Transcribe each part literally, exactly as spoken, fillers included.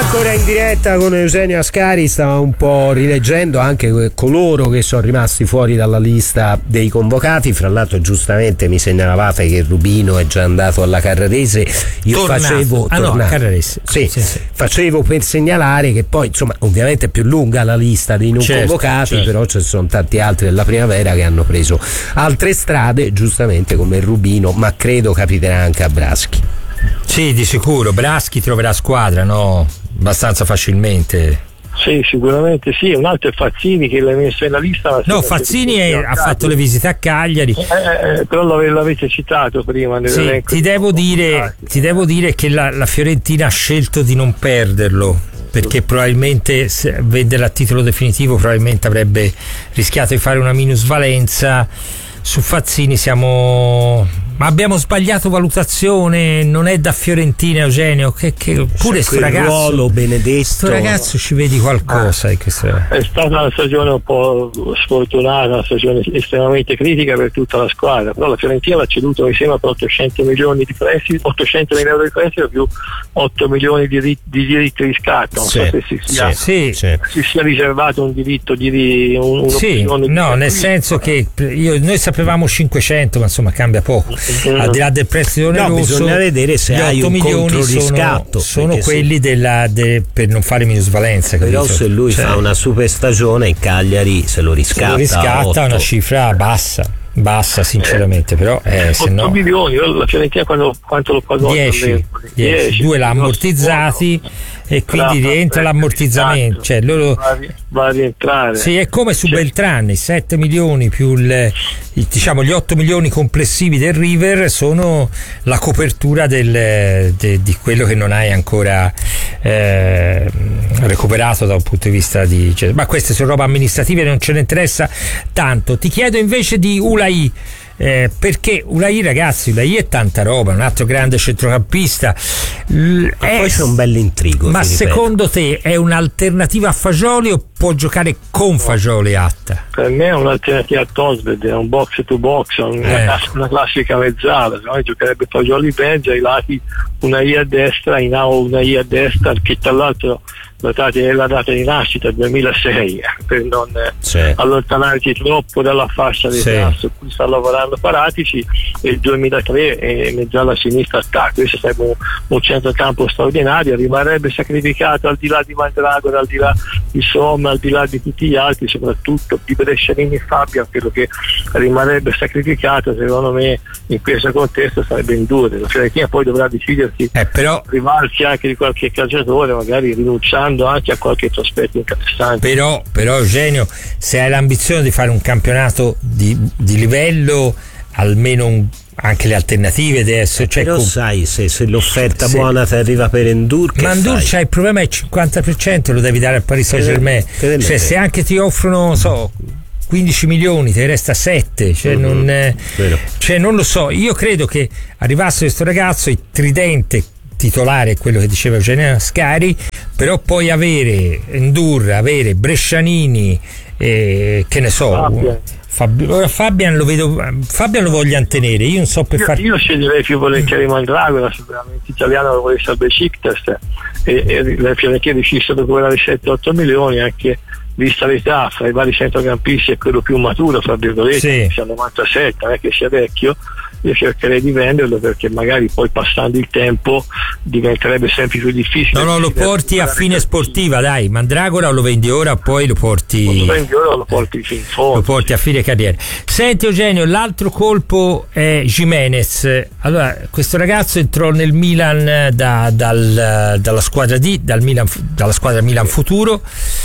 Ancora in diretta con Eugenio Ascari, stava un po' rileggendo anche coloro che sono rimasti fuori dalla lista dei convocati. Fra l'altro giustamente mi segnalavate che Rubino è già andato alla Carrarese. Io tornato. facevo ah tornato. no, Carrarese. Sì, sì, sì. facevo per segnalare che poi insomma ovviamente è più lunga la lista dei non certo, convocati, certo. però ci sono tanti altri della primavera che hanno preso altre strade, giustamente come Rubino, ma credo capiterà anche a Braschi. Sì, di sicuro Braschi troverà squadra, no? Abbastanza facilmente. Sì, sicuramente sì. Un altro è Fazzini che l'hai messo nella lista. Ma no, Fazzini è, ha fatto le visite a Cagliari. Eh, eh, però l'avete citato prima. Sì, ti devo dire, ti devo dire che la, la Fiorentina ha scelto di non perderlo, perché probabilmente se venderla a titolo definitivo probabilmente avrebbe rischiato di fare una minusvalenza. Su Fazzini siamo ma abbiamo sbagliato valutazione, non è da Fiorentina, Eugenio, che, che pure sto ragazzo ruolo benedetto, sto ragazzo ci vedi qualcosa ah, in questa... è stata una stagione un po' sfortunata, una stagione estremamente critica per tutta la squadra, però la Fiorentina l'ha ceduto mi sembra per ottocento milioni di prestito, ottocento mila euro di prestito più otto milioni di, di, di diritti di riscatto. Non sì, so se si sia, sì, sì. si sia riservato un diritto di un, sì, no, di nel senso che io, noi sapevamo cinquecento, ma insomma cambia poco. Mm-hmm. Al di là del prezzo no, rosso, bisogna vedere se gli hai otto un milioni controriscatto, sono, sono quelli sì. della, de, per non fare minusvalenza, però capito? se lui cioè, fa una super stagione in Cagliari se lo riscatta, se lo riscatta una cifra bassa bassa sinceramente, però eh, se otto no milioni, la Fiorentina quando, quanto lo pagò? dieci, dieci, due l'ha ammortizzati e quindi rientra l'ammortizzamento, cioè loro va, va a rientrare. Sì, è come su Beltrán, i sette milioni più il, il, diciamo gli otto milioni complessivi del River sono la copertura del, de, di quello che non hai ancora eh, recuperato da un punto di vista di, cioè, ma queste sono robe amministrative, non ce ne interessa tanto. Ti chiedo invece di Ulai. Eh, perché Ulai, ragazzi, Ulai è tanta roba, un altro grande centrocampista. L- ma è, poi c'è un bell'intrigo. Ma secondo te è un'alternativa a Fagioli o può giocare con Fagioli Atta? Per me è un'alternativa a Tosved, è un box to box, una, eh. una classica mezzala, se no giocherebbe Fagioli Benja, ai lati una I a destra, in A una I a destra, che tra l'altro la data, è la data di nascita duemilasei, per non sì. allontanarci troppo dalla fascia di età sì. su cui sta lavorando Paratici, e il duemilatré è mezzala a sinistra attacco. Questo sarebbe un, un centrocampo straordinario, rimarrebbe sacrificato al di là di Mandragora, al di là di Somma, al di là di tutti gli altri, soprattutto di Brescianini e Fabian, quello che rimarrebbe sacrificato secondo me in questo contesto sarebbe in due. La Fiorentina poi dovrà decidersi eh, però privarsi anche di qualche calciatore, magari rinunciando anche a qualche prospetto interessante. Però, però Eugenio, se hai l'ambizione di fare un campionato di, di livello, almeno un, anche le alternative adesso, cioè però com- sai se, se l'offerta se, buona ti arriva per Endur, ma Endur c'ha il problema, è il cinquanta per cento lo devi dare al Paris Saint-Germain, cioè se anche ti offrono so quindici milioni te ne resta sette, cioè, mm-hmm. non, eh, cioè non lo so, io credo che arrivasse questo ragazzo, il tridente titolare, quello che diceva Eugenio Ascari, però poi avere Endur, avere Brescianini, eh, che ne so, Fabian. Fab- Fabian lo vedo, Fabian lo vogliono tenere, io non so per fare. Io sceglierei più volentieri Mandragora, sicuramente italiano lo volesse al Besiktas, e, e la Fiorentina riuscisse a recuperare sette otto milioni, anche vista l'età fra i vari centrocampisti è quello più maturo fra virgolette, sì. sia novantasette, non è che sia vecchio. Io cercherei di venderlo perché magari poi passando il tempo diventerebbe sempre più difficile. No, no, lo porti a fine sportiva, dai, Mandragora lo vendi ora, poi lo porti. Lo vendi ora, lo porti fin in fondo. Lo porti a fine carriera. Senti Eugenio, l'altro colpo è Gimenez. Allora, questo ragazzo entrò nel Milan da, dal, dalla squadra D, dal Milan, dalla squadra Milan Futuro,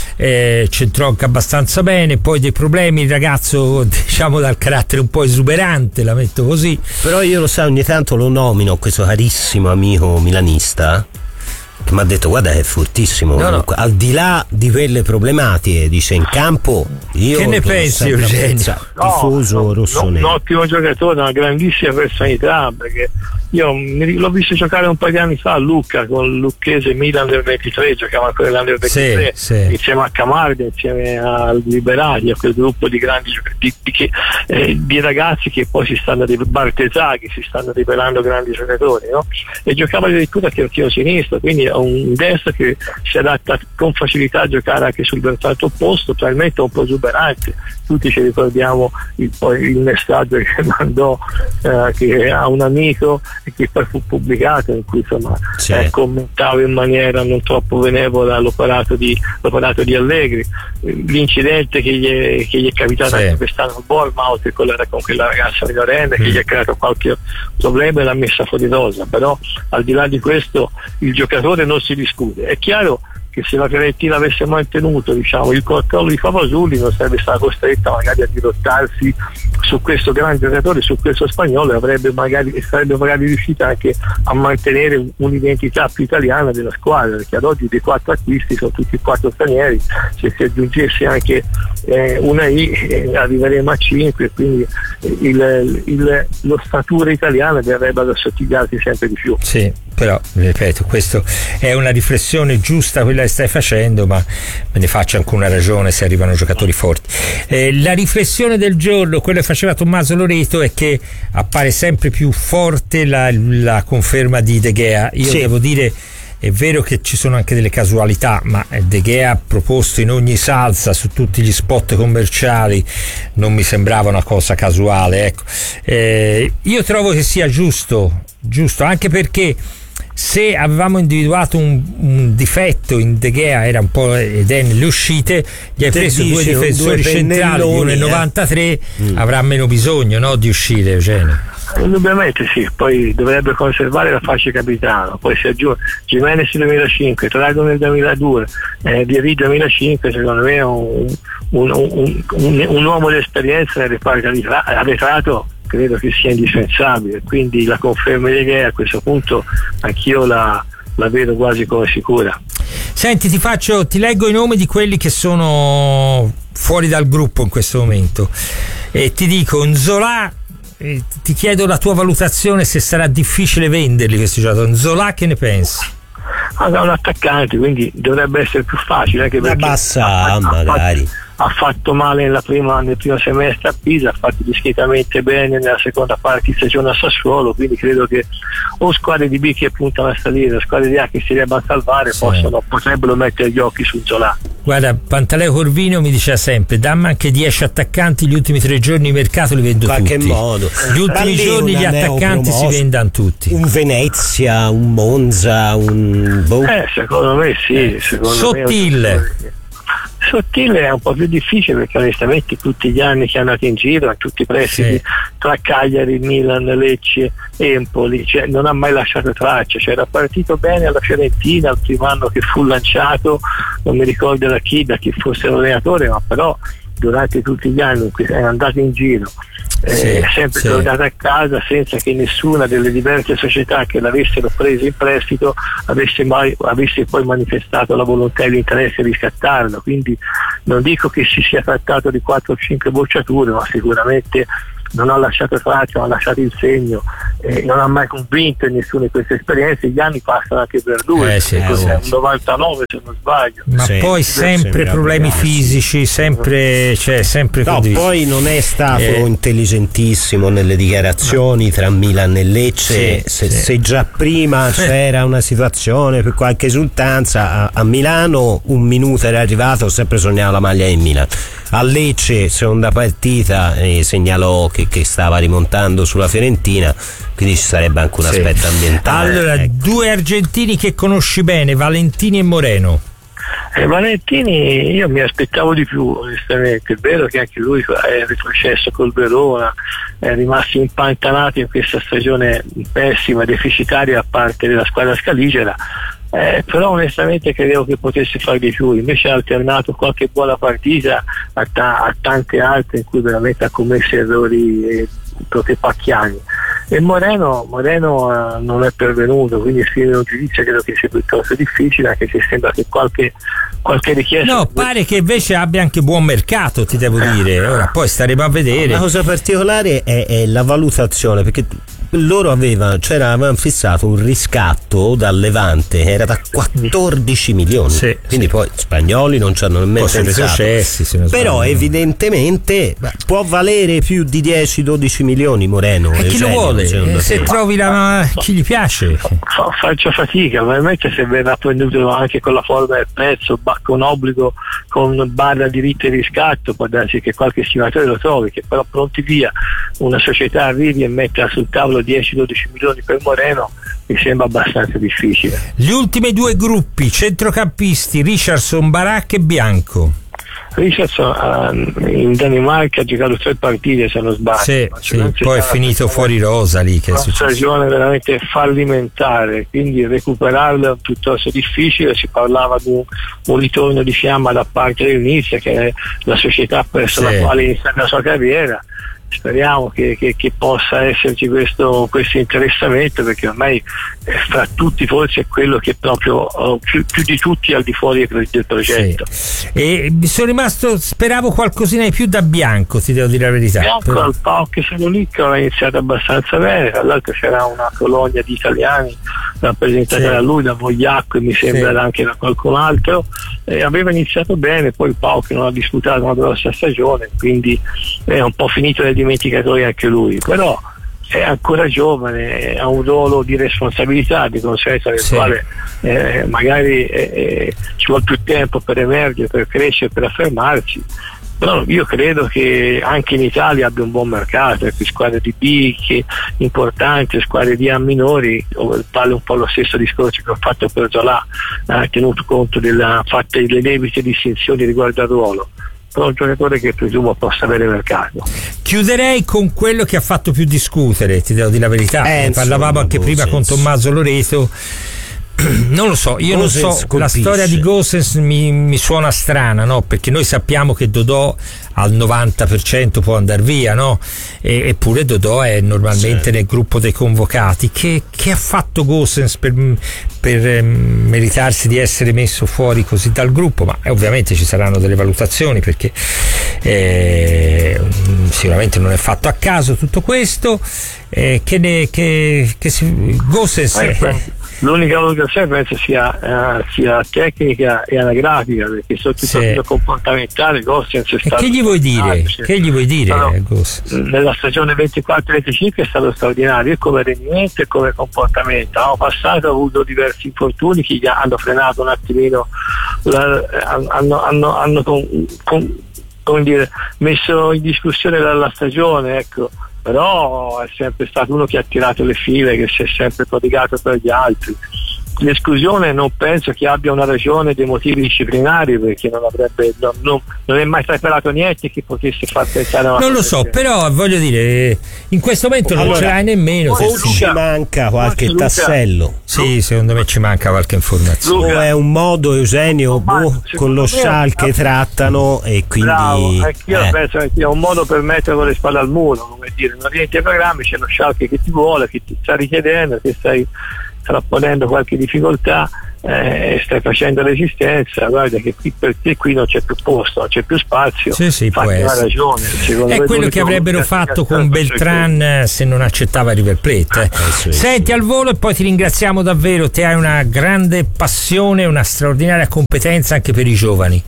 eh, c'entrò anche abbastanza bene, poi dei problemi, il ragazzo diciamo dal carattere un po' esuberante, la metto così. Però io lo sai, ogni tanto lo nomino questo carissimo amico milanista che mi ha detto guarda è fortissimo, no, no. al di là di quelle problematiche, dice in campo io che ne pensi Eugenio? Tifoso no, rossonero, no, un ottimo giocatore, una grandissima personalità, perché io l'ho visto giocare un paio di anni fa a Lucca con il Lucchese Milan del ventitré, giocava ancora l'Under ventitré sì, sì. insieme a Camardi, insieme al Liberati, a quel gruppo di grandi di, di, eh, di ragazzi che poi si stanno di Bartesà, che si stanno rivelando grandi giocatori, no? E giocava addirittura terzino sinistro, quindi un destro che si adatta con facilità a giocare anche sul versante opposto, probabilmente un po' esuberante. Tutti ci ricordiamo il, poi il messaggio che mandò eh, che a un amico e che poi fu pubblicato, in cui insomma sì. eh, commentava in maniera non troppo benevola l'operato di, l'operato di Allegri, l'incidente che gli è, che gli è capitato sì. anche quest'anno al Bournemouth con, la, con quella ragazza minorenne mm. che gli ha creato qualche problema e l'ha messa fuori rosa. Però al di là di questo il giocatore non si discute. È chiaro che se la Fiorentina avesse mantenuto, diciamo, il controllo di Favasuli, non sarebbe stata costretta magari a dirottarsi su questo grande giocatore, su questo spagnolo, e avrebbe magari, sarebbe magari riuscita anche a mantenere un'identità più italiana della squadra, perché ad oggi dei quattro acquisti sono tutti quattro stranieri. Se si aggiungesse anche eh, una I eh, arriveremo a cinque, quindi il, il, l'ossatura italiana verrebbe ad assottigliarsi sempre di più. Sì, però ripeto, questa è una riflessione giusta quella che stai facendo, ma me ne faccio anche una ragione se arrivano giocatori forti. Eh, la riflessione del giorno, quella che faceva Tommaso Loreto, è che appare sempre più forte la, la conferma di De Gea. Io sì. devo dire, è vero che ci sono anche delle casualità, ma De Gea proposto in ogni salsa su tutti gli spot commerciali non mi sembrava una cosa casuale, ecco. Eh, io trovo che sia giusto, giusto anche perché se avevamo individuato un, un difetto in De Gea era un po' ed è nelle uscite, gli hai preso due difensori centrali di uno virgola novantatré, eh. mm. avrà meno bisogno, no, di uscire, Eugenio? Indubbiamente sì, poi dovrebbe conservare la fascia capitano, poi si aggiunge Gimenez duemilacinque, Trago nel duemiladue, eh, Vieri duemilacinque, secondo me è un, un, un, un, un uomo di esperienza nel reparto arretrato, credo che sia indispensabile, quindi la conferma di Gea a questo punto anch'io la, la vedo quasi come sicura. Senti, ti faccio, ti leggo i nomi di quelli che sono fuori dal gruppo in questo momento e ti dico Nzola. Eh, ti chiedo la tua valutazione se sarà difficile venderli questi giocatori. Nzola, che ne pensi? Ah, è un attaccante, quindi dovrebbe essere più facile, anche perché la bassa ha, magari ha fatto, ha fatto male nella prima, nel primo semestre a Pisa, ha fatto discretamente bene nella seconda parte di stagione a Sassuolo, quindi credo che o squadre di B che puntano a salire o squadre di A che si debbano salvare sì. possono, potrebbero mettere gli occhi su Zola. Guarda, Pantaleo Corvino mi diceva sempre dammi anche dieci attaccanti, gli ultimi tre giorni di mercato li vendo tutti. In qualche tutti modo gli ultimi Ballina, giorni gli attaccanti si vendano tutti, un Venezia, un Monza, un boh. eh secondo me sì eh. secondo Sottile me Sottile è un po' più difficile perché onestamente tutti gli anni che è andato in giro, a tutti i prestiti sì. tra Cagliari, Milan, Lecce, Empoli, cioè non ha mai lasciato traccia, cioè era partito bene alla Fiorentina il primo anno che fu lanciato, non mi ricordo da chi, da chi fosse l'allenatore, ma però durante tutti gli anni in cui è andato in giro è sì, sempre sì. tornato a casa senza che nessuna delle diverse società che l'avessero preso in prestito avesse, mai, avesse poi manifestato la volontà e l'interesse di riscattarlo, quindi non dico che si sia trattato di quattro o cinque bocciature, ma sicuramente non ha lasciato traccia, non ha lasciato il segno, eh, non ha mai convinto in nessuna di queste esperienze. Gli anni passano anche per lui, eh sì, è eh, un novantanove se non sbaglio, ma sì, poi sempre problemi fisici, sempre, cioè, sempre no, poi non è stato eh. intelligentissimo nelle dichiarazioni tra Milan e Lecce, sì, se, sì. se già prima c'era una situazione per qualche esultanza a, a Milano un minuto era arrivato, sempre sognava la maglia in Milan, a Lecce seconda partita eh, segnalò che, che stava rimontando sulla Fiorentina, quindi ci sarebbe anche un sì. aspetto ambientale. Allora, ecco. Due argentini che conosci bene, Valentini e Moreno. Eh, Valentini io mi aspettavo di più, onestamente. È vero che anche lui è retrocesso col Verona, è rimasto impantanato in questa stagione pessima, deficitaria a parte della squadra scaligera. Eh, però onestamente credevo che potesse fare di più, invece ha alternato qualche buona partita a, ta- a tante altre in cui veramente ha commesso errori eh, proprio pacchiani. E Moreno, Moreno uh, non è pervenuto, quindi scrivere un giudizio credo che sia piuttosto difficile, anche se sembra che qualche, qualche richiesta. No, pare che invece abbia anche buon mercato, ti devo dire. Ora poi staremo a vedere. La cosa particolare è, è la valutazione, perché loro avevano, c'era, avevano fissato un riscatto dal Levante che era da quattordici milioni, sì, quindi sì. poi spagnoli non ci hanno nemmeno pensato, successi, se non però sbaglio. Evidentemente può valere più di dieci dodici milioni Moreno, e chi lo vuole? Eh, se trovi la chi gli piace. Fa, faccio fatica, ovviamente se verrà prenduto anche con la forma del prezzo, con obbligo, con barra diritto di riscatto, può darsi che qualche stimatore lo trovi, che però pronti via una società arrivi e metta sul tavolo dieci dodici milioni per Moreno, mi sembra abbastanza difficile. Gli ultimi due gruppi centrocampisti, Richarlison, Barak e Bianco. Richardson uh, in Danimarca ha giocato tre partite se non sbaglio, sì, sì, poi è finito fuori rosa lì, che è una successo. stagione veramente fallimentare, quindi recuperarlo è piuttosto difficile. Si parlava di un, un ritorno di fiamma da parte dell'Inizia, che è la società presso sì. la quale inizia la sua carriera. Speriamo che, che, che possa esserci questo, questo interessamento, perché ormai eh, fra tutti forse è quello che proprio oh, più, più di tutti al di fuori del, del progetto. Sì. E mi sono rimasto, speravo qualcosina di più da Bianco, ti devo dire la verità. Bianco però... al P A O K Salonicco aveva iniziato abbastanza bene, tra l'altro c'era una colonia di italiani rappresentata sì. da lui, da Vogliacco e mi sembra sì. anche da qualcun altro, e aveva iniziato bene, poi il P A O K non ha disputato una grossa stagione, quindi è un po' finito nel dimenticatoio anche lui, però è ancora giovane, ha un ruolo di responsabilità, di conseguenza del sì. quale eh, magari eh, ci vuole più tempo per emergere, per crescere, per affermarsi. Però io credo che anche in Italia abbia un buon mercato, ecco, squadre di B che importanti, squadre di A minori, vale un po' lo stesso discorso che ho fatto per Zola, eh, tenuto conto della fatta delle debite distinzioni riguardo al ruolo. Però un giocatore che presumo possa avere mercato. Chiuderei con quello che ha fatto più discutere, ti devo dire la verità. Eh, parlavamo anche prima senso. con Tommaso Loreto. Non lo so, io Gosens non so, colpisce. La storia di Gosens mi, mi suona strana, no? Perché noi sappiamo che Dodò al novanta per cento può andare via, no? E, eppure Dodò è normalmente sì. nel gruppo dei convocati. Che, che ha fatto Gosens per, per eh, meritarsi di essere messo fuori così dal gruppo? Ma eh, ovviamente ci saranno delle valutazioni, perché eh, sicuramente non è fatto a caso tutto questo. Eh, che ne che, che si, Gosens eh, l'unica valutazione penso sia, uh, sia tecnica e anagrafica, perché sotto il profilo sì. comportamentale Gosens è stato. E che gli vuoi dire? Ah, che gli vuoi dire no, Gosens? Nella stagione ventiquattro venticinque è stato straordinario, e come rendimento e come comportamento. L'anno passato ha avuto diversi infortuni che gli hanno frenato un attimino, la, hanno, hanno, hanno con, con, come dire, messo in discussione la, la stagione, ecco. Però è sempre stato uno che ha tirato le file, che si è sempre prodigato per gli altri. L'esclusione non penso che abbia una ragione dei motivi disciplinari, perché non avrebbe non, non, non è mai trapelato niente che potesse far pensare a una non lo so, però voglio dire, in questo momento allora, non ce l'hai nemmeno. O ci manca qualche Luca, tassello. Sì, secondo me ci manca qualche informazione. Luca, o è un modo, Eugenio, boh, con lo Schalke trattano e quindi bravo, anch'io eh. penso che sia un modo per mettere con le spalle al muro, come dire, non rientri ai programmi, c'è lo Schalke che ti vuole, che ti sta richiedendo, che stai sta ponendo qualche difficoltà, eh, stai facendo resistenza, guarda che qui per te qui non c'è più posto, non c'è più spazio. Sì, sì, può una ragione. È quello che avrebbero fatto con Beltran se non accettava River Plate. Eh. Eh, sì, Senti sì. al volo, e poi ti ringraziamo davvero, te hai una grande passione, una straordinaria competenza anche per i giovani.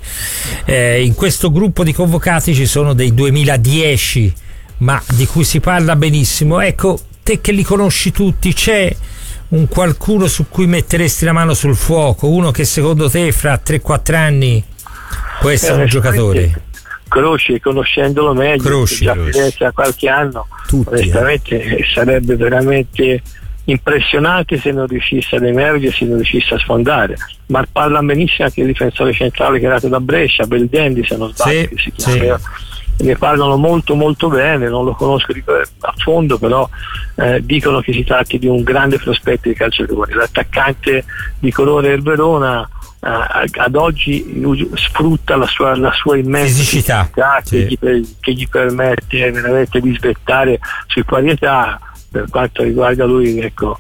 Eh, in questo gruppo di convocati ci sono dei duemiladieci, ma di cui si parla benissimo. Ecco, te che li conosci tutti, c'è un qualcuno su cui metteresti la mano sul fuoco, uno che secondo te fra tre quattro anni può essere eh, un giocatore? Croci, conoscendolo meglio, Croci, già Croci. da qualche anno, Tutti, onestamente eh. sarebbe veramente impressionante se non riuscisse ad emergere, se non riuscisse a sfondare. Ma parla benissimo anche il difensore centrale che è nato da Brescia, Beldendi se non sbaglio, sì, che si chiama. Sì. Ne parlano molto molto bene, non lo conosco a fondo, però eh, dicono che si tratti di un grande prospetto di calciatore. L'attaccante di colore del Verona eh, ad oggi sfrutta la sua, la sua immensa fisicità, fisicità sì. che, gli, che gli permette veramente di svettare su qualità. Per quanto riguarda lui, ecco,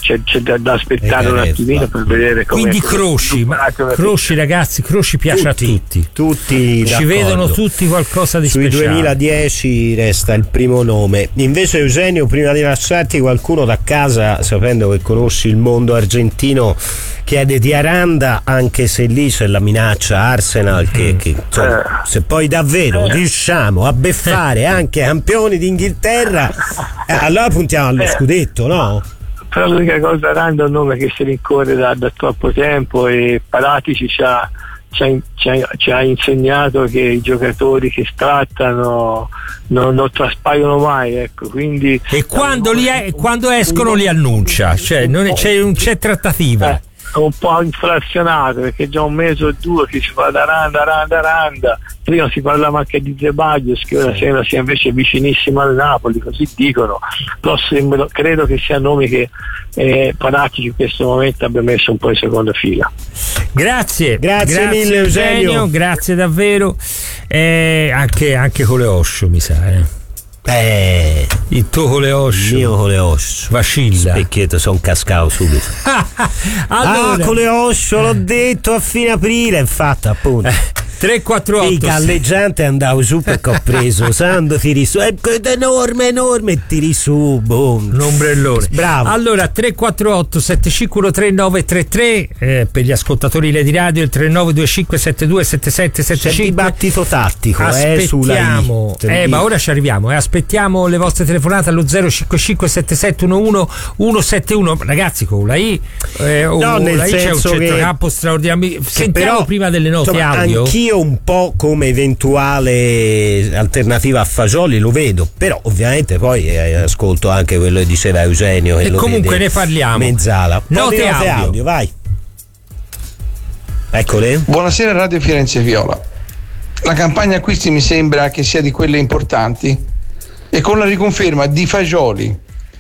c'è, c'è da, da aspettare un attimino per vedere come. Quindi Crosci, ma Crosci ragazzi, Crosci piace tutti, a tutti. Tutti ci vedono tutti qualcosa di Sui speciale. duemiladieci resta il primo nome. Invece Eugenio, prima di lasciarti, qualcuno da casa, sapendo che conosci il mondo argentino, chiede di Aranda, anche se lì c'è la minaccia Arsenal che, che insomma, eh. se poi davvero eh. riusciamo a beffare anche campioni d'Inghilterra, eh, allora puntiamo allo eh. scudetto, no? Però l'unica cosa, Aranda è un nome che si rincorre da, da troppo tempo, e Paratici ci ha, ci, ha, ci, ha, ci ha insegnato che i giocatori che strattano non, non traspaiono mai, ecco, quindi e quando, li è, quando escono li annuncia, cioè non c'è, non c'è trattativa. Eh. Un po' inflazionato, perché già un mese o due che si fa da Aranda, Aranda, Aranda. Prima si parlava anche di Zeballos, che ora sembra sia invece vicinissimo al Napoli, così dicono. Però sembra, credo che siano nomi che eh, Paratici in questo momento abbia messo un po' in seconda fila. Grazie, grazie, grazie mille Eugenio. Eugenio, grazie davvero. Eh, anche, anche con le Osho, mi sa, eh. Eh, il tuo Coleoscio, il mio Coleoscio vacilla, specchietto, sono cascato subito. allora, ah, Coleoscio l'ho detto a fine aprile, infatti, appunto. Eh. tre quattro otto il galleggiante andavo su perché ho preso Sando, tiri su, è enorme enorme, tiri su, boom, un ombrellone, bravo. Allora tre quattro otto sette cinque uno tre nove tre tre, eh, per gli ascoltatori Lady Radio il tre nove due cinque sette due sette sette sette cinque. C'è dibattito tattico, aspettiamo, eh, eh, ma ora ci arriviamo, eh, aspettiamo le vostre telefonate allo zero cinque cinque sette sette uno uno uno sette uno, ragazzi, con la I eh, o no, nel la I c'è un centrocampo che, straordinario. Sentiamo però, prima delle note, insomma, audio. Anch'io un po' come eventuale alternativa a Fagioli lo vedo, però ovviamente poi eh, ascolto anche quello che diceva Eugenio, che e lo comunque vede ne parliamo. Mezzala. Note, note audio. audio, vai. Eccole. Buonasera Radio Firenze Viola. La campagna acquisti mi sembra che sia di quelle importanti, e con la riconferma di Fagioli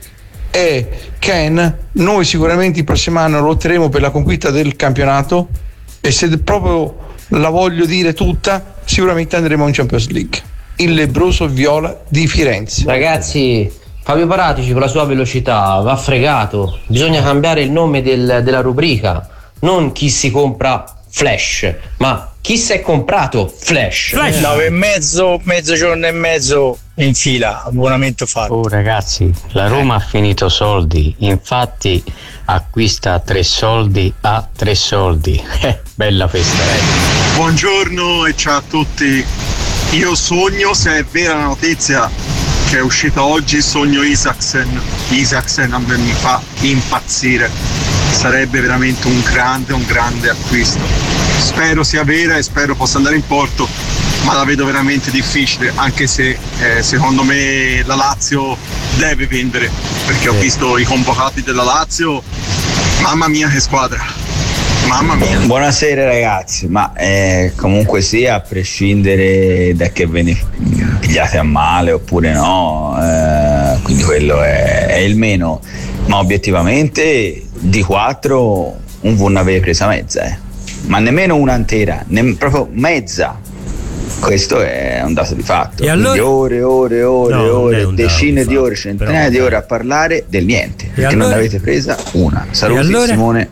e Ken noi sicuramente il prossimo anno lotteremo per la conquista del campionato, e se proprio la voglio dire tutta, sicuramente andremo in Champions League. Il lebbroso viola di Firenze. Ragazzi, Fabio Paratici con la sua velocità va fregato, bisogna cambiare il nome del, della rubrica, non chi si compra Flash, ma chi si è comprato Flash. Flash. nove e mezzo, mezzogiorno e mezzo in fila, abbonamento fatto. Oh ragazzi, la Roma ha finito soldi, infatti acquista tre soldi a tre soldi. Eh, bella festa, eh. Buongiorno e ciao a tutti. Io sogno, se è vera la notizia che è uscita oggi, sogno Isaksen. Isaksen a me mi fa impazzire. Sarebbe veramente un grande, un grande acquisto. Spero sia vera e spero possa andare in porto, ma la vedo veramente difficile, anche se eh, secondo me la Lazio deve vendere, perché ho visto i convocati della Lazio, mamma mia che squadra, mamma mia. Buonasera ragazzi, ma eh, comunque sia, a prescindere da che ve ne pigliate a male oppure no, eh, quindi quello è, è il meno, ma obiettivamente di quattro un V ne aveva presa mezza, eh. ma nemmeno una intera, nemm- proprio mezza. Questo è un dato di fatto. E allora? Ore, ore, ore, no, ore, decine dato, di ore, centinaia di ore a parlare del niente, perché allora? non ne avete presa una. Saluti allora? Simone.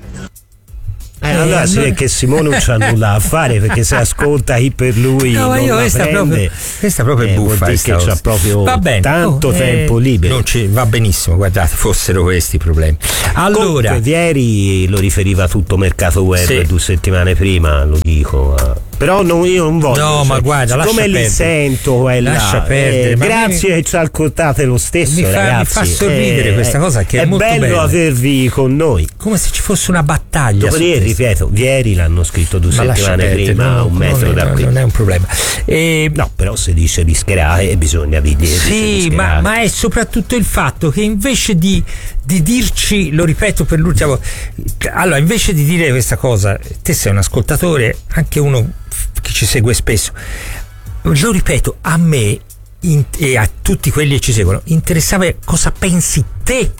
Eh, allora, allora sì, è che Simone non c'ha nulla a fare, perché se ascolta chi per lui no, non io la questa prende, proprio, questa proprio eh, è buffa, vuol dire che c'ha proprio va bene, tanto oh, tempo eh, libero. Non ci, va benissimo, guardate, fossero questi i problemi. Allora, comunque, Vieri lo riferiva tutto mercato web sì. due settimane prima, lo dico. Eh. Però non, io non voglio. No, cioè, ma guarda, come li sento quella, lascia perdere. Eh, ma grazie mi, che ci ascoltate lo stesso, mi fa, ragazzi. Mi fa sorridere eh, questa cosa che è, è molto bello bella. avervi con noi. Come se ci fosse una battaglia. Dopodiché, ripeto, Vieri l'hanno scritto due ma settimane prima, no, un metro non è, da qui. Non è un problema. E, no, però se dice rischerare bisogna vedere. Sì, ma, ma è soprattutto il fatto che invece di, di dirci, lo ripeto per l'ultima volta, allora invece di dire questa cosa, te sei un ascoltatore, anche uno che ci segue spesso, lo ripeto, a me in, e a tutti quelli che ci seguono interessava cosa pensi te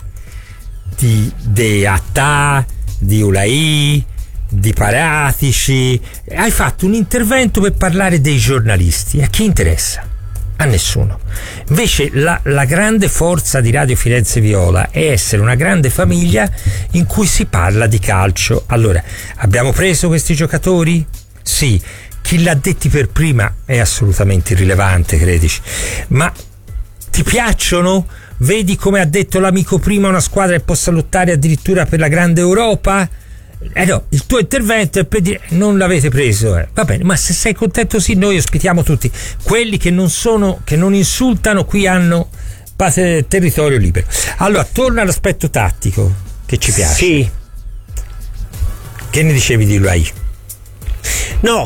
di De Attà, di Ulai, di Paratici. Hai fatto un intervento per parlare dei giornalisti, a chi interessa? A nessuno. Invece la, la grande forza di Radio Firenze Viola è essere una grande famiglia in cui si parla di calcio. Allora, abbiamo preso questi giocatori? Sì. Chi l'ha detti per prima è assolutamente irrilevante, credici. Ma ti piacciono? Vedi come ha detto l'amico prima, una squadra che possa lottare addirittura per la grande Europa? Eh no, il tuo intervento è per dire non l'avete preso, eh. Va bene, ma se sei contento sì, noi ospitiamo tutti. Quelli che non sono, che non insultano, qui hanno territorio libero. Allora, torna all'aspetto tattico che ci piace. Sì. Che ne dicevi di lui? No,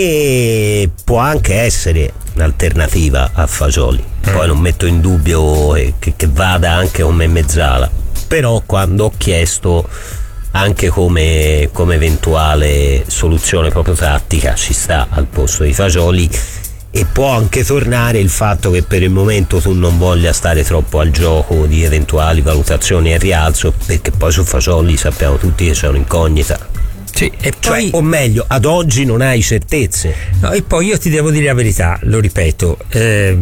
che può anche essere un'alternativa a Fagioli. Poi non metto in dubbio che, che vada anche come mezzala, però quando ho chiesto anche come, come eventuale soluzione proprio tattica ci sta al posto di Fagioli, e può anche tornare il fatto che per il momento tu non voglia stare troppo al gioco di eventuali valutazioni e rialzo, perché poi su Fagioli sappiamo tutti che c'è un'incognita. Sì, e poi, cioè, o meglio, ad oggi non hai certezze. No, e poi io ti devo dire la verità, lo ripeto, eh,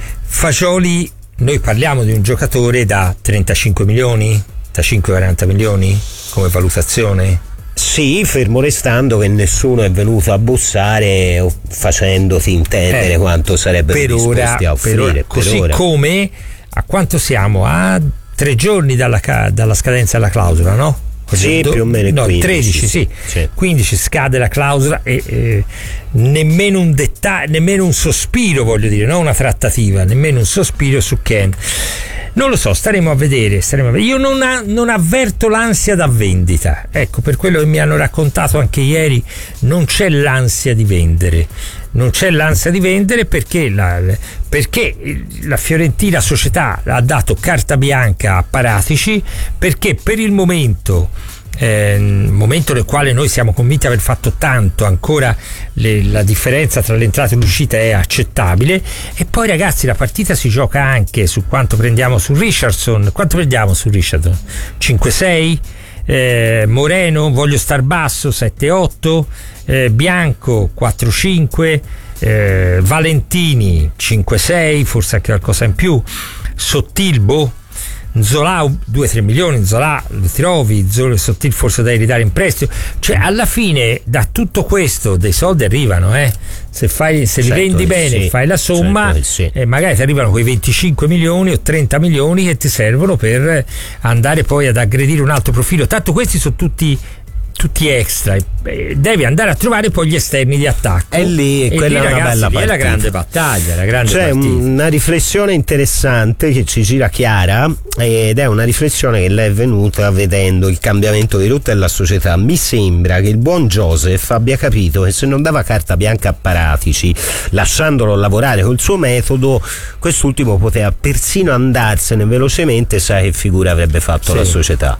Fagioli, noi parliamo di un giocatore da trentacinque milioni, trentacinque quaranta milioni come valutazione? Sì, fermo restando che nessuno è venuto a bussare o facendoti intendere eh, quanto sarebbero per disposti ora, a offrire. Per ora, per così ora. Come a quanto siamo? A tre giorni dalla, dalla scadenza della clausola, no? Sì, do, più o meno no, quindici, tredici, sì. sì. quindici scade la clausola e eh, nemmeno un dettaglio, nemmeno un sospiro, voglio dire, non una trattativa, nemmeno un sospiro su Ken. Non lo so, staremo a vedere, staremo a vedere. Io non, ha, non avverto l'ansia da vendita, ecco, per quello che mi hanno raccontato anche ieri, non c'è l'ansia di vendere, non c'è l'ansia di vendere perché la, perché la Fiorentina società ha dato carta bianca a Paratici, perché per il momento Eh, momento nel quale noi siamo convinti di aver fatto tanto, ancora le, la differenza tra l'entrata e l'uscita è accettabile. E poi ragazzi, la partita si gioca anche su quanto prendiamo su Richardson. Quanto prendiamo su Richardson? cinque sei? Eh, Moreno, voglio star basso, sette otto, eh, Bianco quattro cinque, eh, Valentini cinque sei, forse anche qualcosa in più, Sottilbo, Zola due tre milioni, Zola lo trovi, Zola e Sottil forse da ridare in prestito, cioè alla fine da tutto questo dei soldi arrivano, eh. se fai se li certo vendi bene, sì, fai la somma, certo sì. E magari ti arrivano quei venticinque milioni o trenta milioni che ti servono per andare poi ad aggredire un altro profilo. Tanto questi sono tutti tutti extra, devi andare a trovare poi gli esterni di attacco, e lì e quella lì, è una ragazzi, bella lì partita, è la grande battaglia, la grande c'è partita. Una riflessione interessante che ci gira Chiara, ed è una riflessione che lei è venuta vedendo il cambiamento di rotta della società. Mi sembra che il buon Joseph abbia capito che se non dava carta bianca a Paratici, lasciandolo lavorare col suo metodo, quest'ultimo poteva persino andarsene velocemente, sai che figura avrebbe fatto sì. la società.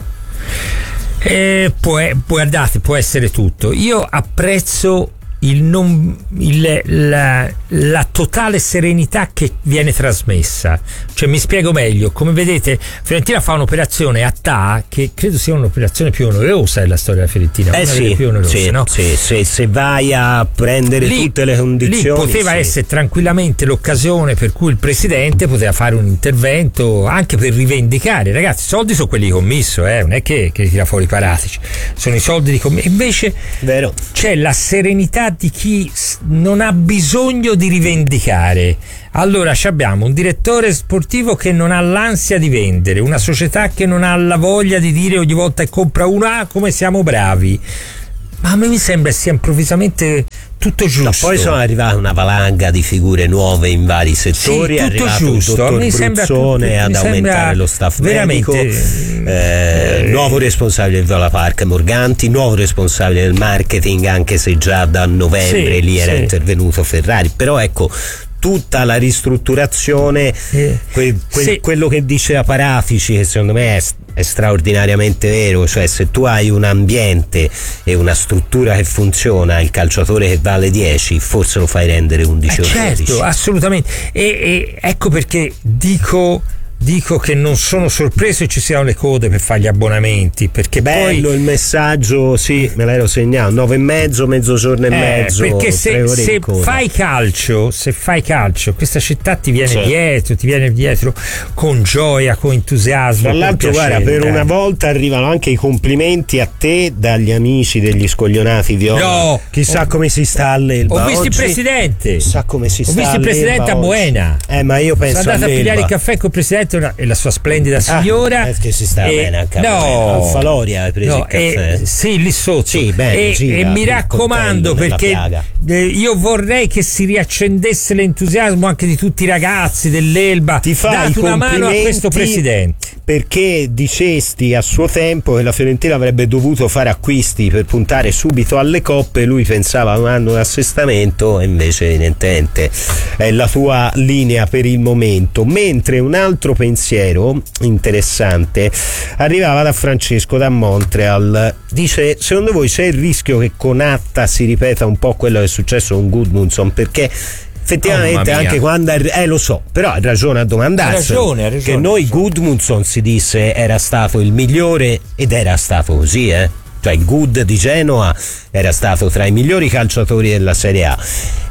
Eh, può, guardate, può essere tutto. Io apprezzo il non, il, la, la totale serenità che viene trasmessa. Cioè, mi spiego meglio. Come vedete, Fiorentina fa un'operazione a T A che credo sia un'operazione più onerosa della storia della Fiorentina. Eh sì, più onerose, sì, no? sì, sì, se vai a prendere lì, tutte le condizioni, lì poteva sì. essere tranquillamente l'occasione per cui il presidente poteva fare un intervento anche per rivendicare. Ragazzi, i soldi sono quelli di commisso, eh? Non è che, che li tira fuori Paratici, sono i soldi di commisso. Invece vero, c'è la serenità di chi non ha bisogno di rivendicare. Allora abbiamo un direttore sportivo che non ha l'ansia di vendere, una società che non ha la voglia di dire ogni volta che compra uno, ah, come siamo bravi. Ma a me mi sembra sia improvvisamente tutto giusto. No, poi sono arrivate una valanga di figure nuove in vari settori, sì, è arrivato giusto. il dottor mi sembra Bruzzone tutto, ad aumentare lo staff medico, eh, eh, nuovo responsabile del Viola Park Morganti, nuovo responsabile del marketing, anche se già da novembre sì, lì era sì. intervenuto Ferrari, però ecco tutta la ristrutturazione, eh, que, que, sì. quello che diceva Paratici, che secondo me è, è straordinariamente vero, cioè se tu hai un ambiente e una struttura che funziona, il calciatore che vale dieci forse lo fai rendere undici eh o certo, dodici. Assolutamente, e, e ecco perché dico dico che non sono sorpreso che ci siano le code per fare gli abbonamenti, perché bello poi il messaggio, sì, me l'ero segnato, nove e mezzo, mezzogiorno e eh, mezzo, perché se, se coda. fai calcio se fai calcio questa città ti viene Sì. dietro ti viene dietro con gioia, con entusiasmo, Tra con l'altro, piacere, guarda, per eh. una volta arrivano anche i complimenti a te dagli amici degli scoglionati viola. No, chissà ho, come si sta all'Elba. ho visto oggi, il presidente chissà come si ho sta visto il presidente a oggi. Buena, eh ma io penso sono andato a all'Elba. pigliare il caffè con il presidente e la sua splendida signora. Ah, che si sta e, bene anche a no, Buena. Alfaloria hai preso no, il caffè? e, sì, lì sotto. Sì, bene, e, gira, e mi il raccomando, coltello nella perché piaga. eh, io vorrei che si riaccendesse l'entusiasmo anche di tutti i ragazzi dell'Elba. Ti fai date una mano a questo presidente, perché dicesti a suo tempo che la Fiorentina avrebbe dovuto fare acquisti per puntare subito alle coppe, lui pensava a un anno di assestamento e invece evidentemente è la tua linea per il momento. Mentre un altro pensiero interessante arrivava da Francesco da Montreal, dice: secondo voi c'è il rischio che con Atta si ripeta un po' quello che è successo con Gudmundsson? Perché effettivamente oh, anche quando eh lo so, però ha ragione a domandarsi, ha ragione, ha ragione, che noi Gudmundsson si disse era stato il migliore ed era stato così, eh cioè il Good di Genoa era stato tra i migliori calciatori della Serie A.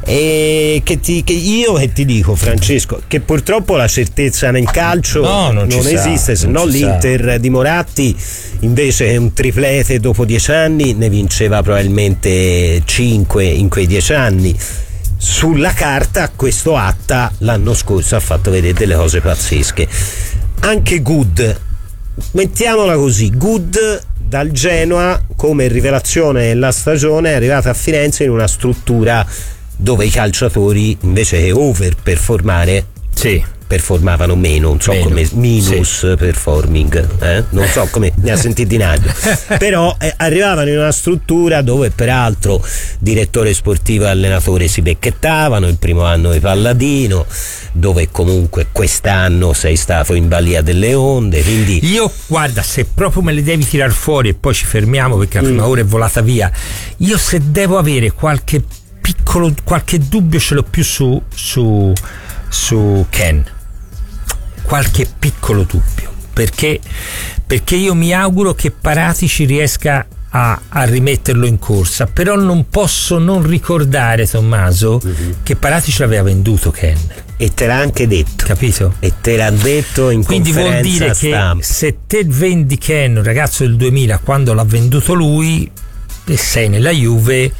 E che, ti, che io che ti dico, Francesco, che purtroppo la certezza nel calcio no, non, non esiste, se no l'Inter sa. Di Moratti invece è un triplete dopo dieci anni, ne vinceva probabilmente cinque in quei dieci anni. Sulla carta questo Atta l'anno scorso ha fatto vedere delle cose pazzesche. Anche Good, mettiamola così, Good dal Genoa come rivelazione della stagione è arrivata a Firenze in una struttura dove i calciatori invece che overperformare sì. performavano meno, non so meno. come minus sì. performing, eh? non so come ne ha sentito di Nadio, però eh, arrivavano in una struttura dove peraltro direttore sportivo e allenatore si becchettavano, il primo anno di Palladino, dove comunque quest'anno sei stato in balia delle onde, quindi io guarda, se proprio me le devi tirar fuori e poi ci fermiamo perché la prima mm. ora è volata via, io se devo avere qualche piccolo qualche dubbio ce l'ho più su su su Ken, qualche piccolo dubbio, perché perché io mi auguro che Paratici riesca a, a rimetterlo in corsa, però non posso non ricordare, Tommaso, mm-hmm. che Paratici l'aveva venduto Ken, e te l'ha anche detto, capito? E te l'ha detto in quindi conferenza vuol dire stampa. Che se te vendi Ken, un ragazzo del duemila, quando l'ha venduto lui e sei nella Juve,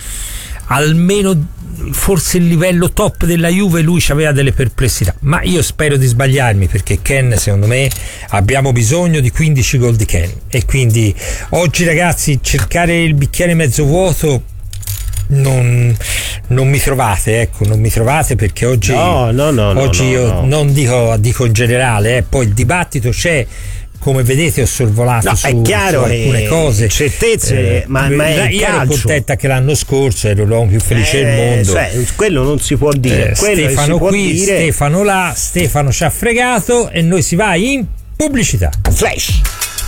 almeno forse il livello top della Juve lui aveva delle perplessità, ma io spero di sbagliarmi, perché Ken, secondo me abbiamo bisogno di quindici gol di Ken, e quindi oggi ragazzi cercare il bicchiere mezzo vuoto non, non mi trovate, ecco, non mi trovate, perché oggi no, no, no, oggi no, io no. non dico, dico in generale, eh, poi il dibattito c'è. Come vedete ho sorvolato no, su, è chiaro, su alcune cose, certezze, eh, ma, ma è io calcio. ero contenta che l'anno scorso ero l'uomo più felice eh, del mondo, cioè, quello non si può dire, eh, quello Stefano si può qui, dire. Stefano là, Stefano ci ha fregato e noi si va in pubblicità. Flash.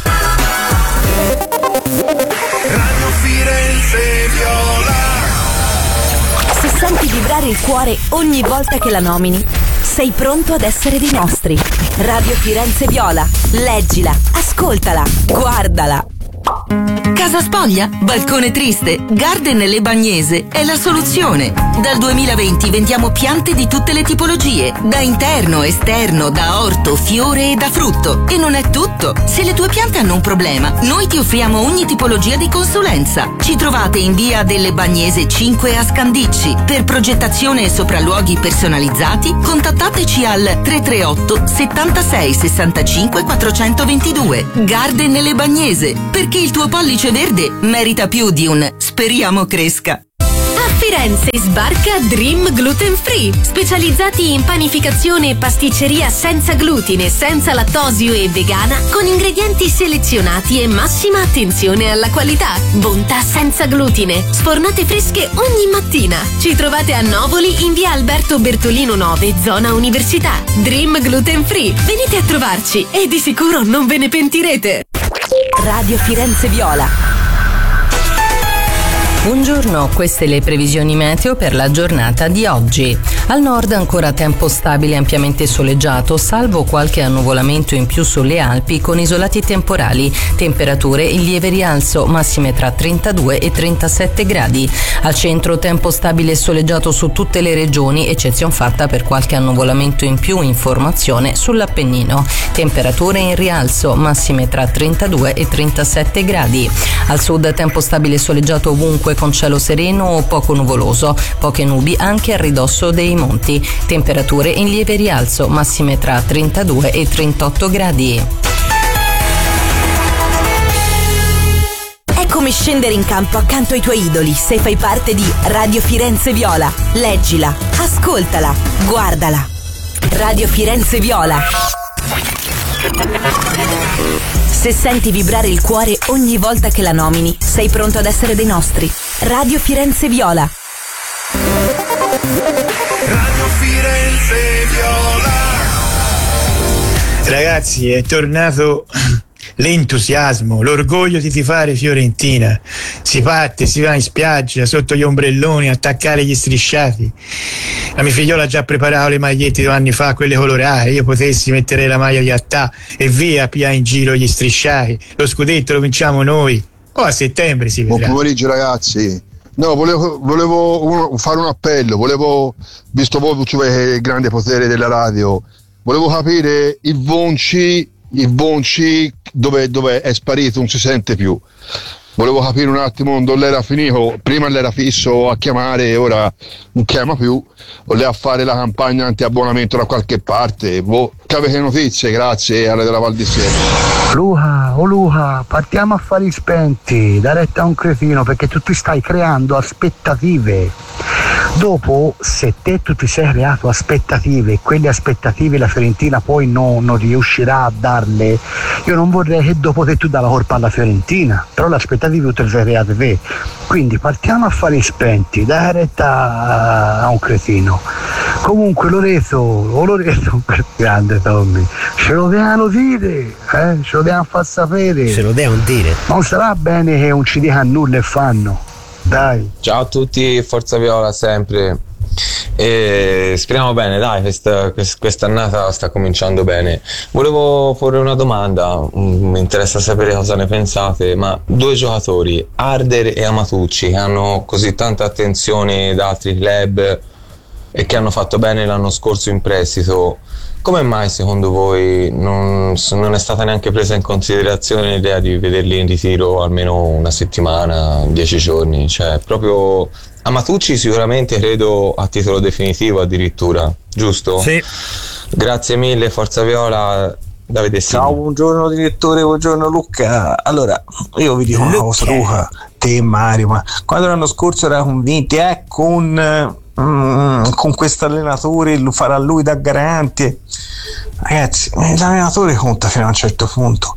Radio Firenze Viola. Se senti vibrare il cuore ogni volta che la nomini, sei pronto ad essere dei nostri. Radio Firenze Viola. Leggila, ascoltala, guardala. Casa spoglia? Balcone triste? Garden Le Bagnese è la soluzione. Dal duemilaventi vendiamo piante di tutte le tipologie, da interno, esterno, da orto, fiore e da frutto. E non è tutto. Se le tue piante hanno un problema, noi ti offriamo ogni tipologia di consulenza. Ci trovate in via delle Bagnese cinque a Scandicci. Per progettazione e sopralluoghi personalizzati, contattateci al tre tre otto settantasei sessantacinque quattrocentoventidue. Garden Le Bagnese, perché il tuo pollice verde merita più di un speriamo cresca. A Firenze sbarca Dream Gluten Free, specializzati in panificazione e pasticceria senza glutine, senza lattosio e vegana, con ingredienti selezionati e massima attenzione alla qualità. Bontà senza glutine, sfornate fresche ogni mattina. Ci trovate a Novoli in via Alberto Bertolino nove, zona Università. Dream Gluten Free, venite a trovarci e di sicuro non ve ne pentirete. Radio Firenze Viola. Buongiorno, queste le previsioni meteo per la giornata di oggi. Al nord ancora tempo stabile e ampiamente soleggiato, salvo qualche annuvolamento in più sulle Alpi con isolati temporali. Temperature in lieve rialzo, massime tra trentadue e trentasette gradi. Al centro tempo stabile e soleggiato su tutte le regioni, eccezion fatta per qualche annuvolamento in più in formazione sull'Appennino. Temperature in rialzo, massime tra trentadue e trentasette gradi. Al sud tempo stabile e soleggiato ovunque con cielo sereno o poco nuvoloso, poche nubi anche a ridosso dei monti. Temperature in lieve rialzo, massime tra trentadue e trentotto gradi. È come scendere in campo accanto ai tuoi idoli se fai parte di Radio Firenze Viola. Leggila, ascoltala, guardala. Radio Firenze Viola. Se senti vibrare il cuore ogni volta che la nomini, sei pronto ad essere dei nostri. Radio Firenze Viola. Radio Firenze Viola. Ragazzi, è tornato l'entusiasmo, l'orgoglio di tifare Fiorentina. Si parte, si va in spiaggia sotto gli ombrelloni a attaccare gli strisciati. La mia figliola ha già preparato le magliette due anni fa, quelle colorate. Io potessi mettere la maglia di Attà e via pià in giro gli strisciati. Lo scudetto lo vinciamo noi. Poi a settembre si vedrà. Buon pomeriggio ragazzi. No, volevo, volevo uno, fare un appello. Volevo, visto voi il grande potere della radio, volevo capire il Vonci, il Vonci dove, dove è sparito, non si sente più. Volevo capire un attimo dove l'era finito. Prima l'era fisso a chiamare, ora non chiama più. Voleva fare la campagna anti-abbonamento da qualche parte. Boh, che avete notizie? Grazie, alla della Val di Siena. Luca, oh Luca, partiamo a fare spenti, da retta a un cretino, perché tu ti stai creando aspettative. Dopo, se te tu ti sei creato aspettative e quelle aspettative la Fiorentina poi no, non riuscirà a darle, io non vorrei che dopo te tu dà la colpa alla Fiorentina, però le aspettative te le sei create te. Quindi partiamo a fare spenti, da retta a un cretino. Comunque Loreto, oh Loreto, grande Tommy, ce lo devono dire, eh? ce lo devono far sapere. Ce lo devono dire. Non sarà bene che non ci dicano nulla e fanno. Dai. Ciao a tutti, Forza Viola sempre. E speriamo bene, dai, questa, questa annata sta cominciando bene. Volevo porre una domanda, mi interessa sapere cosa ne pensate, ma due giocatori, Harder e Amatucci, che hanno così tanta attenzione da altri club e che hanno fatto bene l'anno scorso in prestito, come mai secondo voi non, non è stata neanche presa in considerazione l'idea di vederli in ritiro almeno una settimana, dieci giorni? Cioè, proprio Amatucci sicuramente credo a titolo definitivo addirittura, giusto? Sì. Grazie mille, Forza Viola. Davide Sini. Ciao, buongiorno direttore, buongiorno Luca. Allora, io vi dico una cosa, Luca, te e Mario, ma quando l'anno scorso era convinti, eh, con... Mm, con questo allenatore lo farà lui da garante, ragazzi, l'allenatore conta fino a un certo punto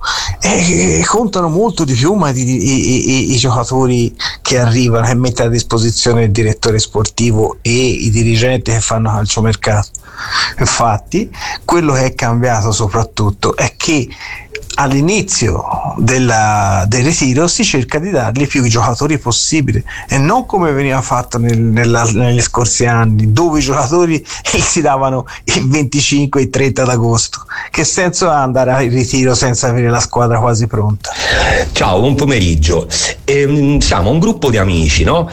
e, e contano molto di più ma di, i, i, i giocatori che arrivano e mettono a disposizione il direttore sportivo e i dirigenti che fanno calciomercato. Infatti quello che è cambiato soprattutto è che all'inizio della, del ritiro si cerca di dargli più giocatori possibile e non come veniva fatto nel, nella, negli scorsi anni, dove i giocatori si davano il venticinque e il trenta d'agosto. Che senso ha andare al ritiro senza avere la squadra quasi pronta? Ciao, buon pomeriggio. Eh, siamo un gruppo di amici, no?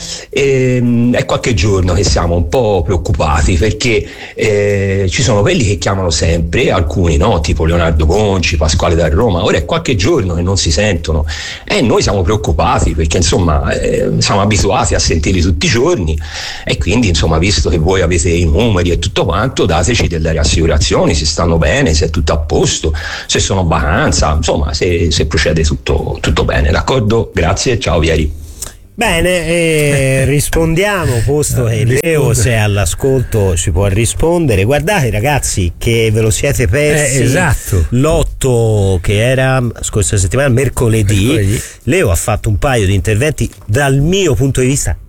Eh, è qualche giorno che siamo un po' preoccupati perché eh, ci sono quelli che chiamano sempre, alcuni no, tipo Leonardo Gonci, Pasquale da Roma. Ora è qualche giorno che non si sentono e noi siamo preoccupati perché insomma eh, siamo abituati a sentirli tutti i giorni e quindi insomma visto che voi avete i numeri e tutto quanto, dateci delle rassicurazioni se stanno bene, se è tutto a posto, se sono vacanza, insomma se, se procede tutto, tutto bene, d'accordo? Grazie, ciao Vieri. Bene, eh, rispondiamo, posto che Leo se è all'ascolto ci può rispondere. Guardate ragazzi che ve lo siete persi, eh, esatto. L'otto che era scorsa settimana, mercoledì, mercoledì, Leo ha fatto un paio di interventi dal mio punto di vista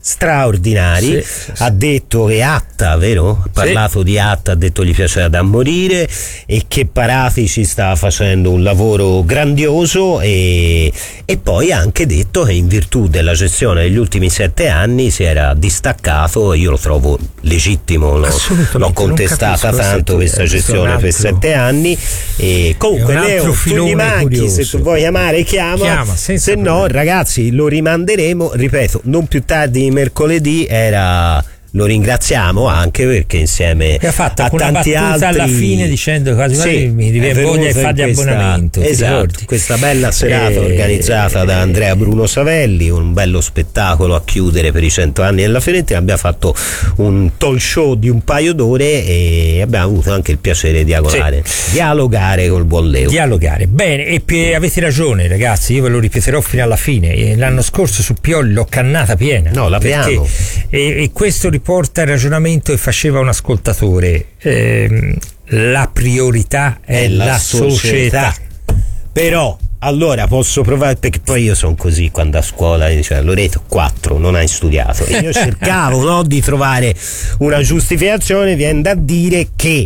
straordinari. Sì, sì, sì. Ha detto che Atta, vero? Ha parlato sì. di Atta, ha detto gli piaceva da morire e che Paratici stava facendo un lavoro grandioso, e, e poi ha anche detto che in virtù della gestione degli ultimi sette anni si era distaccato, e io lo trovo legittimo, l'ho, l'ho contestata tanto questa gestione per sette anni. E comunque Leo, tu gli manchi, curioso. Se tu vuoi chiamare chiama, chiama se no problema. Ragazzi lo rimanderemo, ripeto, non più tardi mercoledì. Era lo ringraziamo anche perché insieme ha fatto a tanti altri alla fine dicendo quasi sì, mi viene voglia di fare di abbonamento, esatto, questa bella serata e... organizzata da Andrea Bruno Savelli, un bello spettacolo a chiudere per i cento anni della Fiorentina. Abbiamo fatto un talk show di un paio d'ore e abbiamo avuto anche il piacere di dialogare, sì. dialogare col buon Leo. Dialogare, bene, e p- avete ragione ragazzi, io ve lo ripeterò fino alla fine. L'anno scorso su Pioli l'ho cannata piena, no, l'abbiamo e, e questo porta il ragionamento che faceva un ascoltatore, eh, la priorità è, è la, la società. società però allora posso provare, perché poi io sono così quando a scuola mi diceva Loreto quattro non hai studiato e io cercavo no, di trovare una giustificazione. Viene da dire che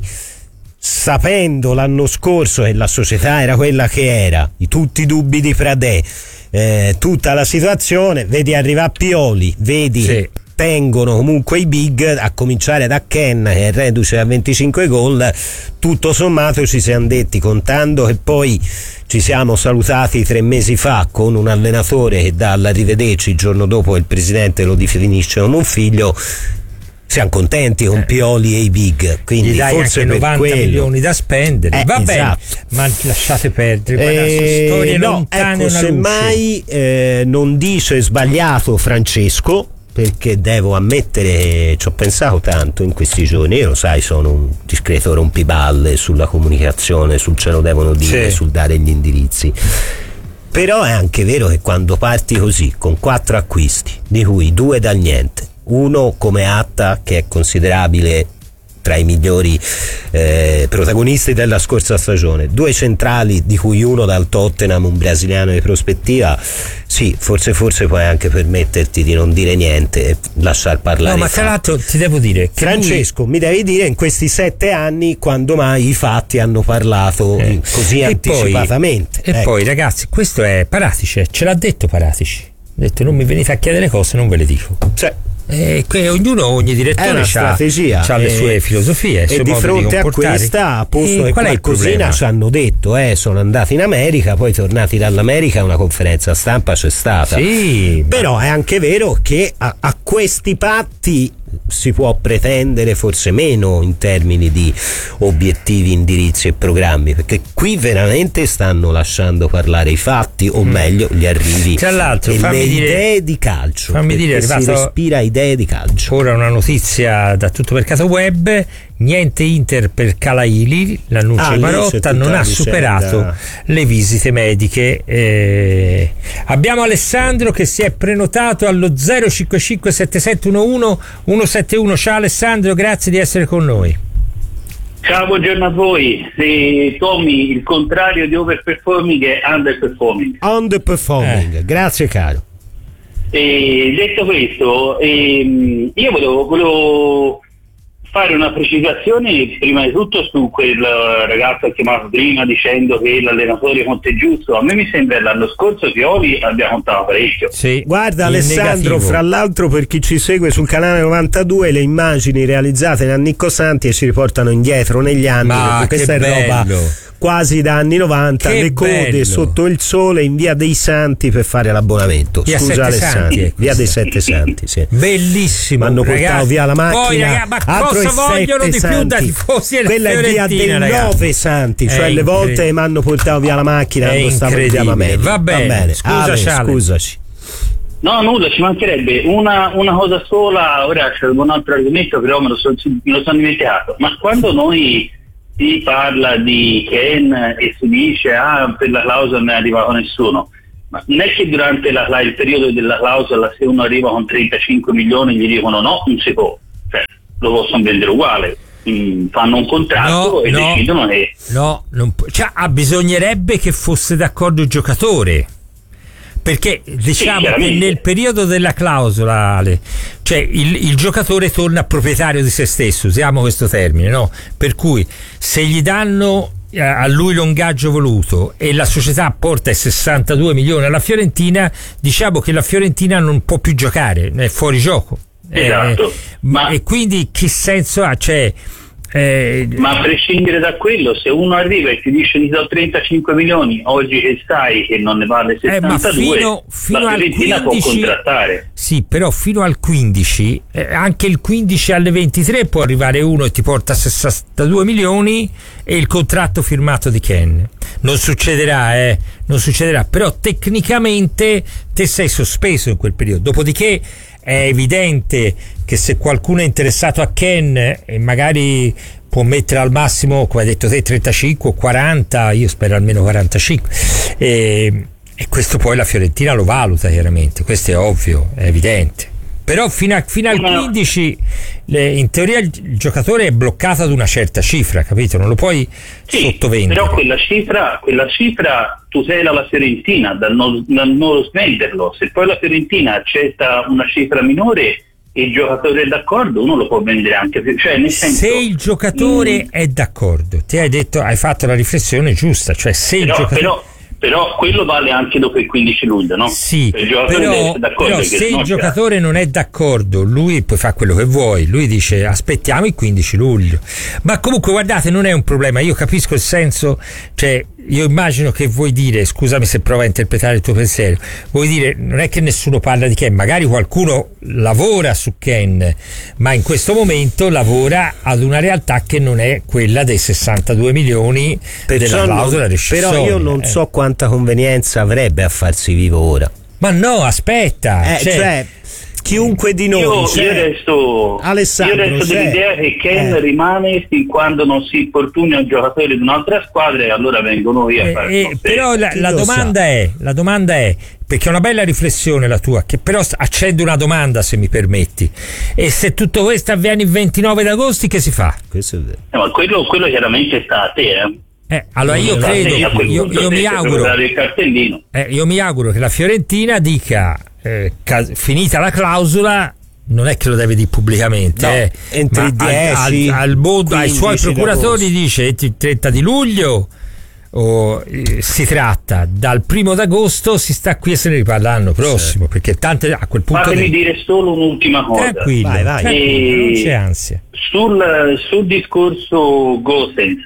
sapendo l'anno scorso che la società era quella che era, tutti i dubbi di Pradè, eh, tutta la situazione, vedi arriva Pioli, vedi sì. tengono comunque i big, a cominciare da Ken che è reduce a venticinque gol. Tutto sommato ci siamo detti, contando che poi ci siamo salutati tre mesi fa con un allenatore che dà l'arrivederci il giorno dopo il presidente lo definisce come un figlio, siamo contenti con Pioli e i big, quindi gli dai forse anche per novanta quello. milioni da spendere, eh, va esatto. bene, ma lasciate perdere, eh, storie no, lontane. ecco, semmai eh, non dice sbagliato Francesco, perché devo ammettere, ci ho pensato tanto in questi giorni. Io lo sai, sono un discreto rompiballe sulla comunicazione, sul ce lo devono dire, sì. sul dare gli indirizzi. Però è anche vero che quando parti così, con quattro acquisti, di cui due dal niente, uno come Atta che è considerabile tra i migliori eh, protagonisti della scorsa stagione, due centrali di cui uno dal Tottenham, un brasiliano di prospettiva, sì, forse forse puoi anche permetterti di non dire niente e lasciar parlare. No, ma tra l'altro ti devo dire che Francesco lui... mi devi dire in questi sette anni quando mai i fatti hanno parlato eh. così e anticipatamente. Poi, ecco. E poi ragazzi, questo è Paratici, ce l'ha detto Paratici, ha detto non mi venite a chiedere cose, non ve le dico. Cioè, Eh, ognuno, ogni direttore ha le sue filosofie e di fronte a questa ha posto che qualcosina ci hanno detto, eh, sono andati in America, poi tornati dall'America una conferenza stampa c'è stata, sì, però ma... è anche vero che a, a questi patti si può pretendere forse meno in termini di obiettivi, indirizzi e programmi, perché qui veramente stanno lasciando parlare i fatti, o meglio gli arrivi tra l'altro, e fammi le dire, idee di calcio, fammi dire, si respira idee di calcio. Ora una notizia da tutto mercato web: niente Inter per Calaili, l'annuncio ah, di Marotta, non ha superato vicenda. le visite mediche. Eh, abbiamo Alessandro che si è prenotato allo zero cinque cinque sette sette uno uno uno sette uno. Ciao Alessandro, grazie di essere con noi. Ciao, buongiorno a voi. Se Tommy, il contrario di overperforming è underperforming. Underperforming, eh. grazie caro. E detto questo, ehm, io volevo, volevo fare una precisazione prima di tutto su quel ragazzo che ha chiamato prima dicendo che l'allenatore conta è giusto. A me mi sembra che l'anno scorso Pioli abbia contato parecchio. Sì. Guarda Alessandro, fra l'altro, per chi ci segue sul canale novantadue, le immagini realizzate da Nicco Santi e ci riportano indietro negli anni, ma perché questa è bello. roba quasi da anni novanta, che le code bello. sotto il sole in via dei Santi per fare l'abbonamento. Via Scusa Alessandro, Santi, via dei Sette Santi, sì. Bellissimo. Hanno portato ragazzi, via la macchina. Poi, ragazzi, ma cosa vogliono di più da tifosi? Quella è via dei Nove Santi, cioè le volte mi hanno portato via la macchina quando stavo in chiama media. Va bene, Va bene. Scusa, Ale, scusaci. No, nulla, ci mancherebbe. Una, una cosa sola, ora c'è un altro argomento, però me lo sono, me lo sono dimenticato. Ma quando noi si parla di Ken e si dice ah, per la clausola non è arrivato nessuno, ma non è che durante la, la, il periodo della clausola, se uno arriva con trentacinque milioni gli dicono no, non si può, cioè lo possono vendere uguale. Mm, fanno un contratto no, e no, decidono che no, non pu- cioè, ah, bisognerebbe che fosse d'accordo il giocatore, perché diciamo Sì, che nel periodo della clausola, Ale, cioè il, il giocatore torna proprietario di se stesso, usiamo questo termine, no? Per cui se gli danno a lui l'ingaggio voluto e la società porta i sessantadue milioni alla Fiorentina, diciamo che la Fiorentina non può più giocare, è fuori gioco. Esatto. Eh, ma e quindi che senso ha? Cioè, eh, ma a prescindere da quello, se uno arriva e ti dice ti do trentacinque milioni oggi che sai che non ne vale settantadue, eh, ma fino, fino la Fiorentina al quindici, può contrattare. Sì, però fino al quindici, eh, anche il quindici alle ventitré può arrivare uno e ti porta sessantadue milioni e il contratto firmato di Ken. Non succederà, eh, non succederà, però tecnicamente te sei sospeso in quel periodo. Dopodiché è evidente che se qualcuno è interessato a Ken e magari può mettere al massimo, come hai detto te, trentacinque o quaranta, io spero almeno quarantacinque, e, e questo poi la Fiorentina lo valuta chiaramente, questo è ovvio, è evidente. Però fino, a, fino al quindici le, in teoria il, il giocatore è bloccato ad una certa cifra, capito? Non lo puoi sì, sottovendere. Però quella cifra, quella cifra tutela la Fiorentina dal non, dal non svenderlo. Se poi la Fiorentina accetta una cifra minore e il giocatore è d'accordo, uno lo può vendere anche più. Cioè, nel senso, se il giocatore mm, è d'accordo, ti hai detto, hai fatto la riflessione giusta, cioè se però, il giocatore però, però quello vale anche dopo il quindici luglio, no? Sì, il giocatore però, però se il giocatore non è d'accordo, lui puoi fare quello che vuoi, lui dice aspettiamo il quindici luglio. Ma comunque guardate, non è un problema, io capisco il senso, cioè io immagino che vuoi dire, scusami se provo a interpretare il tuo pensiero, vuoi dire non è che nessuno parla di Ken, magari qualcuno lavora su Ken, ma in questo momento lavora ad una realtà che non è quella dei sessantadue milioni Perciò della clausola rescissoria. Però io non eh. so quanta convenienza avrebbe a farsi vivo ora. Ma no, aspetta, eh, cioè, cioè chiunque di noi, io, cioè, io resto, Alessandro, io resto cioè, dell'idea che Ken eh. rimane fin quando non si infortuni un giocatore di un'altra squadra e allora vengono io a fare eh, eh, però la, la domanda sa. è la domanda è perché è una bella riflessione la tua, che però accende una domanda, se mi permetti, e se tutto questo avviene il ventinove d'agosto che si fa? Questo è vero. Eh, ma quello, quello chiaramente sta a te, eh. Eh, allora io credo, io, io mi auguro, eh, io mi auguro che la Fiorentina dica eh, ca- finita la clausola, non è che lo deve dire pubblicamente, no, eh, entro ma dieci, al, al, al mondo, ai suoi procuratori dice il trenta di luglio o eh, si tratta dal primo d'agosto, si sta qui e se ne riparla l'anno prossimo, sì. Perché tante a quel punto fatemi di... dire solo un'ultima cosa, tranquillo, vai, vai, tranquillo, non c'è ansia. Sul, sul discorso Gosens,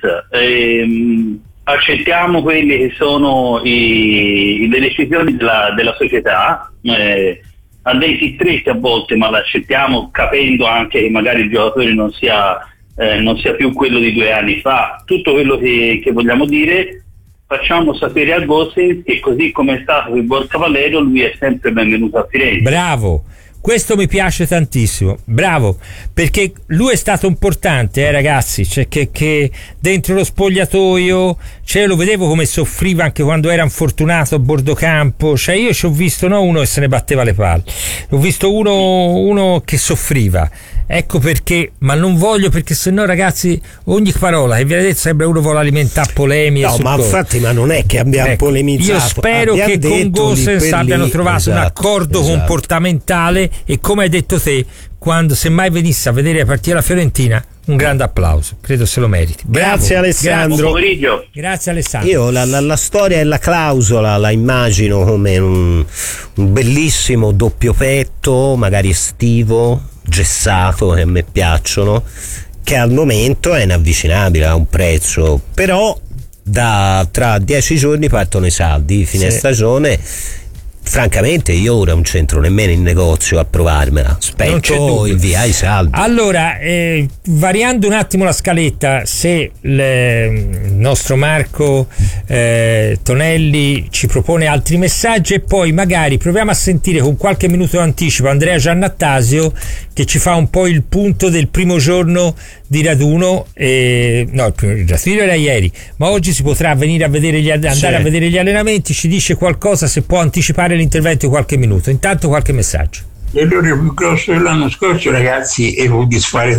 ehm, accettiamo quelle che sono i, le decisioni della, della società, eh, a dei stretti a volte, ma l'accettiamo capendo anche che magari il giocatore non sia, eh, non sia più quello di due anni fa. Tutto quello che, che vogliamo dire, facciamo sapere a Gosens che così come è stato per Borca Valerio, lui è sempre benvenuto a Firenze. Bravo! Questo mi piace tantissimo, bravo, perché lui è stato importante, eh ragazzi, cioè che, che dentro lo spogliatoio, cioè lo vedevo come soffriva anche quando era infortunato a bordo campo, cioè io ci ho visto no uno che se ne batteva le palle, ho visto uno, uno che soffriva, ecco perché, ma non voglio, perché sennò ragazzi ogni parola che viene detto sembra uno vuole alimentare polemiche. No, ma infatti ma non è che abbiamo ecco, polemizzato, io spero abbiamo che con Gosens abbiano lì, trovato esatto, un accordo esatto. comportamentale. E come hai detto te, quando se mai venisse a vedere la partita della Fiorentina, un grande applauso, credo se lo meriti. Bravo. Grazie Alessandro. Grazie, Grazie Alessandro. Io la, la, la storia e la clausola la immagino come un, un bellissimo doppio petto, magari estivo, gessato, che a me piacciono, che al momento è inavvicinabile a un prezzo, però da tra dieci giorni partono i saldi, fine sì. stagione. Francamente io ora non c'entro nemmeno in negozio a provarmela, aspetto invia i saldi. Allora eh, variando un attimo la scaletta, se le, il nostro Marco eh, Tonelli ci propone altri messaggi e poi magari proviamo a sentire con qualche minuto d'anticipo Andrea Giannattasio che ci fa un po' il punto del primo giorno di raduno, eh, no il primo raduno era ieri, ma oggi si potrà venire a vedere gli, andare sì. a vedere gli allenamenti, ci dice qualcosa, se può anticipare l'intervento di qualche minuto. Intanto qualche messaggio. L'errore più grosso dell'anno scorso, ragazzi, è disfare